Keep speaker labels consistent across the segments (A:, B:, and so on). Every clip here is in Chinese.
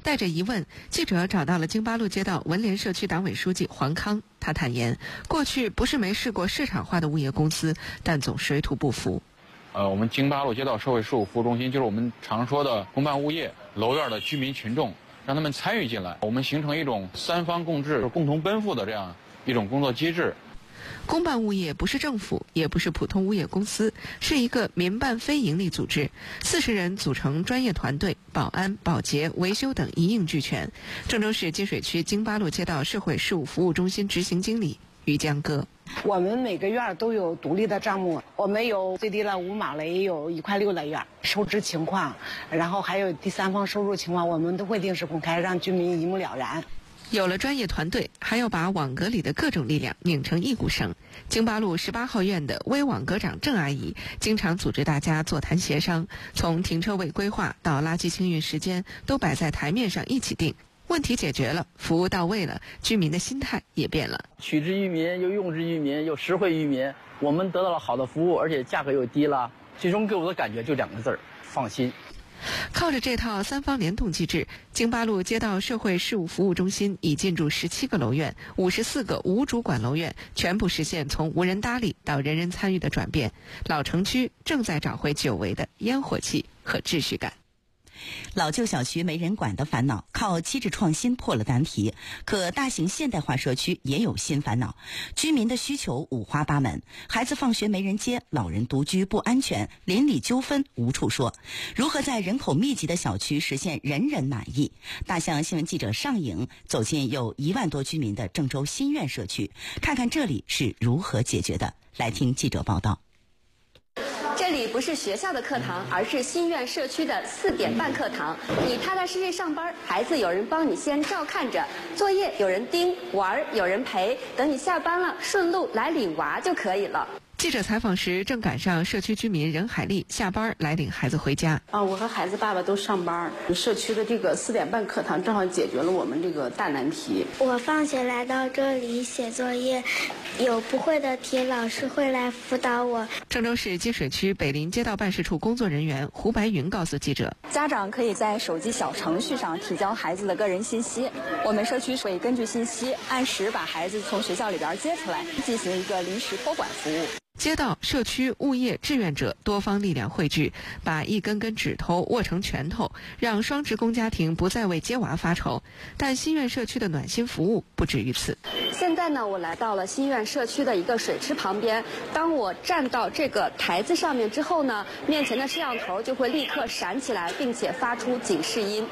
A: 带着疑问，记者找到了京八路街道文联社区党委书记黄康。他坦言，过去不是没试过市场化的物业公司，但总水土不服。
B: 我们京八路街道社会事务服务中心，就是我们常说的公办物业楼院的居民群众，让他们参与进来，我们形成一种三方共治、共同奔赴的这样一种工作机制。
A: 公办物业不是政府，也不是普通物业公司，是一个民办非营利组织，40人组成专业团队，保安、保洁、维修等一应俱全。郑州市金水区京八路街道社会事务服务中心执行经理于江哥。
C: 我们每个院都有独立的账目，我们有最低的5马了，也有1块6的院，收支情况，然后还有第三方收入情况，我们都会定时公开，让居民一目了然。
A: 有了专业团队，还要把网格里的各种力量拧成一股绳。京八路18号院的微网格长郑阿姨经常组织大家座谈协商，从停车位规划到垃圾清运时间都摆在台面上一起定。问题解决了，服务到位了，居民的心态也变了。
D: 取之于民，又用之于民，又实惠于民，我们得到了好的服务，而且价格又低了，最终给我的感觉就2个字：放心。
A: 靠着这套三方联动机制，京八路街道社会事务服务中心已进驻17个楼院，54个无主管楼院全部实现从无人搭理到人人参与的转变。老城区正在找回久违的烟火气和秩序感。
E: 老旧小区没人管的烦恼，靠机制创新破了难题。可大型现代化社区也有新烦恼，居民的需求五花八门，孩子放学没人接，老人独居不安全，邻里纠纷无处说。如何在人口密集的小区实现人人满意？大象新闻记者尚颖走进有1万多居民的郑州新苑社区，看看这里是如何解决的。来听记者报道。
F: 这里不是学校的课堂，而是新苑社区的4点半课堂。你踏踏实实上班，孩子有人帮你先照看着，作业有人盯，玩有人陪，等你下班了，顺路来领娃就可以了。
A: 记者采访时，正赶上社区居民任海丽下班来领孩子回家。
G: 我和孩子爸爸都上班，社区的这个4点半课堂正好解决了我们这个大难题。
H: 我放学来到这里写作业，有不会的题，老师会来辅导我。
A: 郑州市金水区北林街道办事处工作人员胡白云告诉记者，
I: 家长可以在手机小程序上提交孩子的个人信息，我们社区会根据信息按时把孩子从学校里边接出来，进行一个临时托管服务。
A: 街道、社区、物业、志愿者多方力量汇聚，把一根根指头握成拳头，让双职工家庭不再为接娃发愁。但新苑社区的暖心服务不止于此。
F: 现在呢，我来到了新苑社区的一个水池旁边。当我站到这个台子上面之后呢，面前的摄像头就会立刻闪起来，并且发出警示音。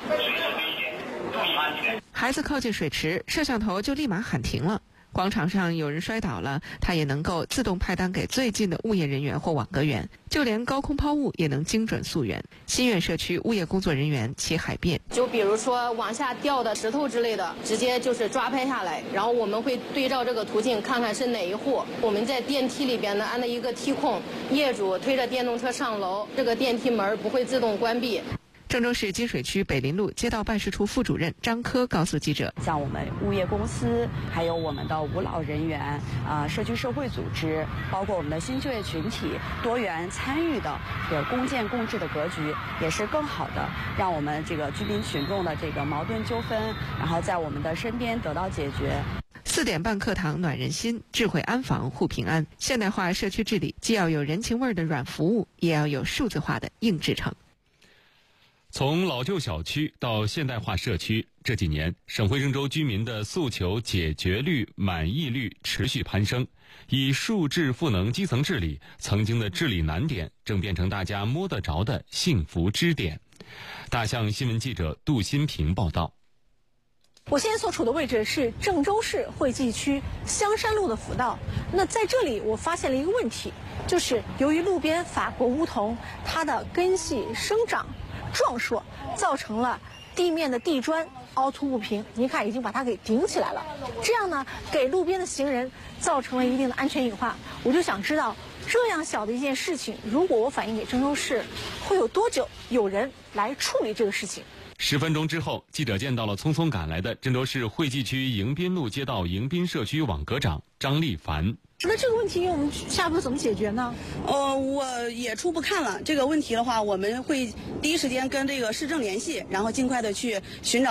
A: 孩子靠近水池，摄像头就立马喊停了。广场上有人摔倒了，它也能够自动派单给最近的物业人员或网格员，就连高空抛物也能精准溯源。新苑社区物业工作人员齐海变，
J: 就比如说往下掉的石头之类的，直接就是抓拍下来，然后我们会对照这个途径看看是哪一户。我们在电梯里边呢安了一个梯控，业主推着电动车上楼，这个电梯门不会自动关闭。
A: 郑州市金水区北林路街道办事处副主任张科告诉记者，
K: 像我们物业公司，还有我们的无老人员、社区社会组织，包括我们的新就业群体，多元参与的这个共建共治的格局，也是更好的让我们这个居民群众的这个矛盾纠纷，然后在我们的身边得到解决。
A: 4点半课堂暖人心，智慧安防护平安。现代化社区治理既要有人情味的软服务，也要有数字化的硬支撑。
L: 从老旧小区到现代化社区，这几年省会郑州居民的诉求解决率、满意率持续攀升。以数质赋能基层治理，曾经的治理难点正变成大家摸得着的幸福支点。大象新闻记者杜新平报道。
M: 我现在所处的位置是郑州市惠济区香山路的辅道。那在这里我发现了一个问题，就是由于路边法国梧桐它的根系生长壮硕，造成了地面的地砖凹凸不平，您看已经把它给顶起来了，这样呢给路边的行人造成了一定的安全隐患。我就想知道，这样小的一件事情，如果我反映给郑州市，会有多久有人来处理这个事情
L: ？10分钟之后，记者见到了匆匆赶来的郑州市惠济区迎宾路街道迎宾社区网格长张丽凡。
M: 那这个问题我们下一步怎么解决呢？
N: 我也初步看了这个问题的话，我们会第一时间跟这个市政联系，然后尽快的去寻找